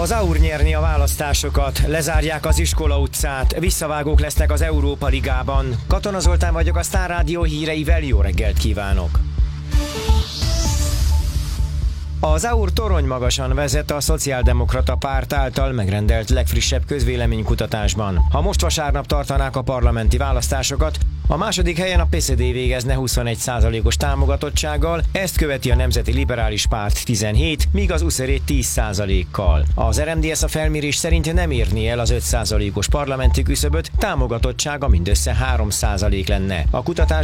Az AUR nyerni a választásokat, lezárják az Iskola utcát, visszavágók lesznek az Európa Ligában. Katona Zoltán vagyok, a Sztár Rádió híreivel, jó reggelt kívánok! Az AUR torony magasan vezet a Szociáldemokrata Párt által megrendelt legfrissebb közvéleménykutatásban. Ha most vasárnap tartanák a parlamenti választásokat, a második helyen a PSD végezne 21%-os támogatottsággal, ezt követi a Nemzeti Liberális Párt 17, míg az USZR 10%-kal. Az RMDSZ a felmérés szerint nem érné el az 5%-os parlamenti küszöböt, támogatottsága mindössze 3% lenne. A kutatás